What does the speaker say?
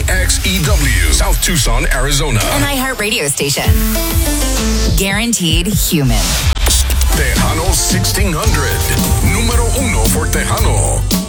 KXEW, South Tucson, Arizona. An iHeartRadio station. Guaranteed human. Tejano 1600. Número 1 for Tejano.